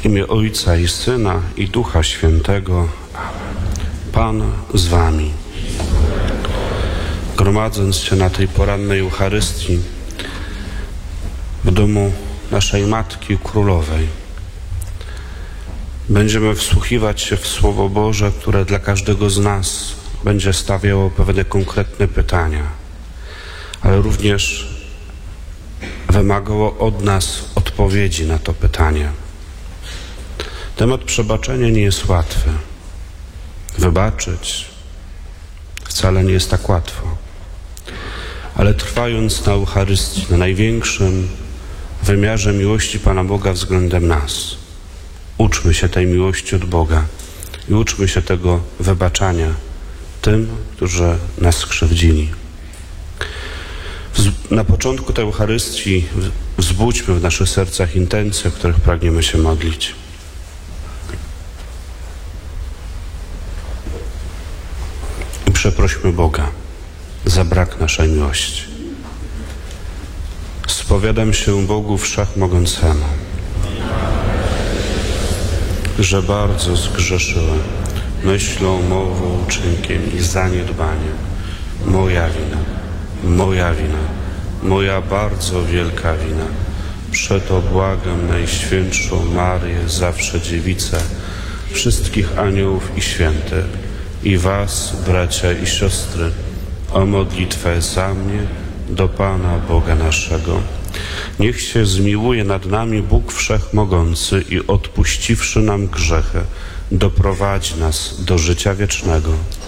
W imię Ojca i Syna i Ducha Świętego. Amen. Pan z wami. Gromadząc się na tej porannej Eucharystii w domu naszej Matki Królowej, będziemy wsłuchiwać się w Słowo Boże, które dla każdego z nas będzie stawiało pewne konkretne pytania, ale również wymagało od nas odpowiedzi na to pytanie. Temat przebaczenia nie jest łatwy. Wybaczyć wcale nie jest tak łatwo. Ale trwając na Eucharystii, na największym wymiarze miłości Pana Boga względem nas, uczmy się tej miłości od Boga i uczmy się tego wybaczania tym, którzy nas skrzywdzili. Na początku tej Eucharystii wzbudźmy w naszych sercach intencje, o których pragniemy się modlić. I przeprośmy Boga za brak naszej miłości. Spowiadam się Bogu Wszechmogącemu, że bardzo zgrzeszyłem myślą, mową, uczynkiem i zaniedbaniem. Moja wina, moja bardzo wielka wina. Przeto błagam Najświętszą Marię, zawsze Dziewicę, wszystkich aniołów i świętych i was, bracia i siostry, o modlitwę za mnie do Pana Boga naszego. Niech się zmiłuje nad nami Bóg Wszechmogący i odpuściwszy nam grzechy, doprowadzi nas do życia wiecznego.